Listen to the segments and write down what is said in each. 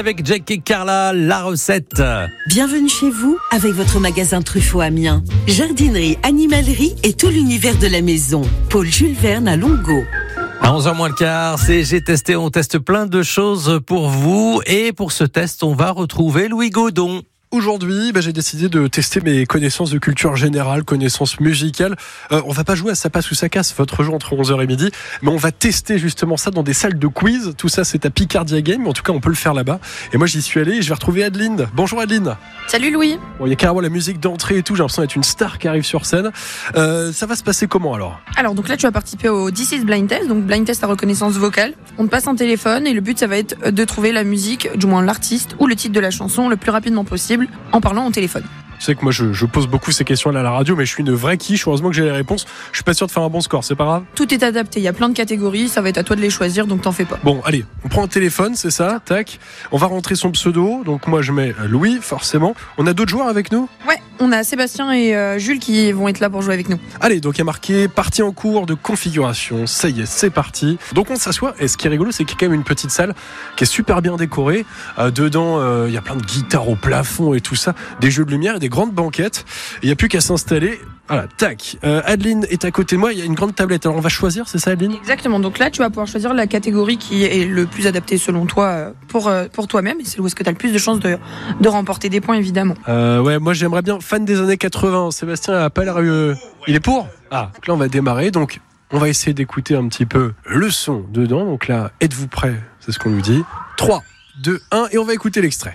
Avec Jack et Carla, la recette. Bienvenue chez vous avec votre magasin Truffaut Amiens. Jardinerie, animalerie et tout l'univers de la maison. Paul Jules Verne à Longo. À 11h moins le quart, c'est J'ai testé, on teste plein de choses pour vous. Et pour ce test, on va retrouver Louis Gaudon. Aujourd'hui, j'ai décidé de tester mes connaissances de culture générale, connaissances musicales. On va pas jouer à ça passe ou ça casse, votre jeu entre 11h et midi, mais on va tester justement ça dans des salles de quiz. Tout ça, c'est à Picardia Game, en tout cas, on peut le faire là-bas. Et moi, j'y suis allé et je vais retrouver Adeline. Bonjour Adeline. Salut Louis. Bon, il y a carrément la musique d'entrée et tout, j'ai l'impression d'être une star qui arrive sur scène. Ça va se passer comment alors ? Alors donc là tu vas participer au This is Blind Test, donc Blind Test à reconnaissance vocale. On te passe un téléphone et le but ça va être de trouver la musique, du moins l'artiste ou le titre de la chanson le plus rapidement possible en parlant au téléphone. Tu sais que moi je pose beaucoup ces questions-là à la radio, mais je suis une vraie quiche, heureusement que j'ai les réponses. Je suis pas sûr de faire un bon score, c'est pas grave. Tout est adapté, il y a plein de catégories, ça va être à toi de les choisir, donc t'en fais pas. Bon, allez, on prend un téléphone, c'est ça, tac. On va rentrer son pseudo, donc moi je mets Louis, forcément. On a d'autres joueurs avec nous ? Ouais, on a Sébastien et Jules qui vont être là pour jouer avec nous. Allez, donc il y a marqué partie en cours de configuration. Ça y est, c'est parti. Donc on s'assoit, et ce qui est rigolo, c'est qu'il y a quand même une petite salle qui est super bien décorée. Dedans, il y a plein de guitares au plafond et tout ça, des jeux de lumière et des grandes banquettes. Il n'y a plus qu'à s'installer. Voilà, tac. Adeline est à côté de moi, il y a une grande tablette. Alors on va choisir, c'est ça Adeline ? Exactement, donc là tu vas pouvoir choisir la catégorie qui est le plus adaptée selon toi pour toi-même, et c'est où est-ce que tu as le plus de chances de remporter des points évidemment. Ouais, moi j'aimerais bien, fan des années 80, Sébastien a pas l'air... Il est pour ? Ah, donc là on va démarrer, donc on va essayer d'écouter un petit peu le son dedans. Donc là, êtes-vous prêts ? C'est ce qu'on nous dit. 3, 2, 1, et on va écouter l'extrait.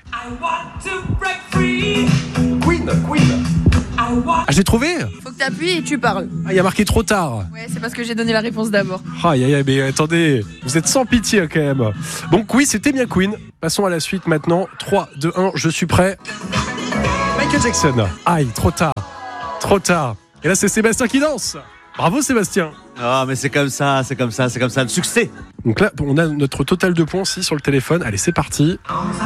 Queen. Ah, j'ai trouvé ? Faut que t'appuies et tu parles. Ah, il y a marqué trop tard. Ouais, c'est parce que j'ai donné la réponse d'abord. Aïe, mais attendez, vous êtes sans pitié quand même. Donc oui, c'était bien Queen. Passons à la suite maintenant. 3, 2, 1, je suis prêt. Michael Jackson. Aïe, trop tard. Et là, c'est Sébastien qui danse. Bravo Sébastien. Ah, mais c'est comme ça, le succès. Donc là, on a notre total de points aussi sur le téléphone. Allez, c'est parti.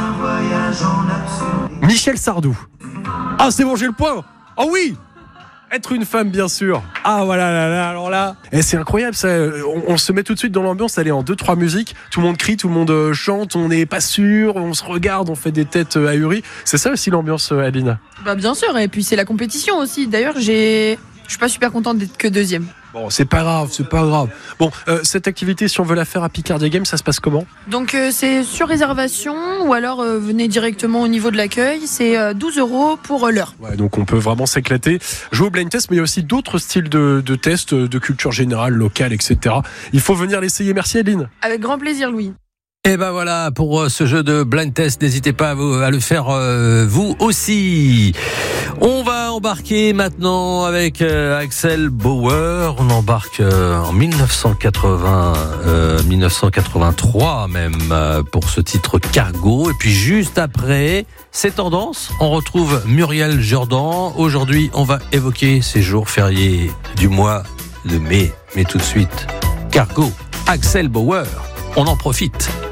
Michel Sardou. Ah, c'est bon, j'ai le point. Oh oui, être une femme, bien sûr. Ah voilà, là, alors là, c'est incroyable ça. On se met tout de suite dans l'ambiance. Elle est en 2-3 musiques. Tout le monde crie, tout le monde chante. On n'est pas sûr. On se regarde, on fait des têtes ahuries. C'est ça aussi l'ambiance, Adeline. Bah bien sûr. Et puis c'est la compétition aussi. D'ailleurs, je suis pas super contente d'être que deuxième. Bon, c'est pas grave. Bon, cette activité, si on veut la faire à Picardia Game, ça se passe comment ? Donc c'est sur réservation ou alors venez directement au niveau de l'accueil. C'est 12 € pour l'heure. Ouais, donc on peut vraiment s'éclater. Jouer au blind test, mais il y a aussi d'autres styles de tests, de culture générale, locale, etc. Il faut venir l'essayer. Merci Adeline. Avec grand plaisir Louis. Et ben voilà, pour ce jeu de blind test, n'hésitez pas à le faire vous aussi. On va embarquer maintenant avec Axel Bauer. On embarque en 1983 même pour ce titre Cargo. Et puis juste après, c'est tendance. On retrouve Muriel Jourdan. Aujourd'hui, on va évoquer ces jours fériés du mois de mai. Mais tout de suite, Cargo, Axel Bauer. On en profite.